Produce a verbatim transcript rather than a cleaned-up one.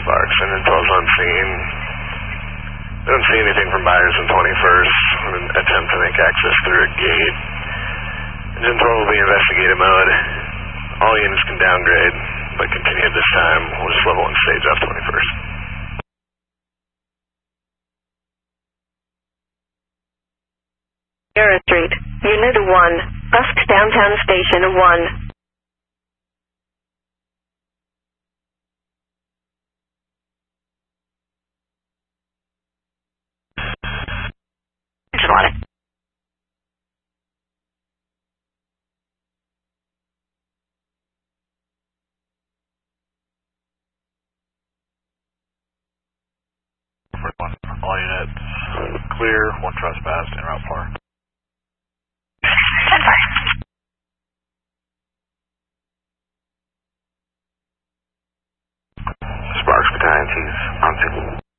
Sparks, and then twelve's on scene. Don't see anything from Byers and twenty-first. An attempt to make access through a gate. Engine twelve will be in investigative mode. All units can downgrade, but continue at this time. We'll just level and stage off twenty-first. Sierra Street, Unit one, left downtown station one. On it. One, all units clear, one trespassed, en route four. Stand by. Sparks Battalion, Chief, on scene.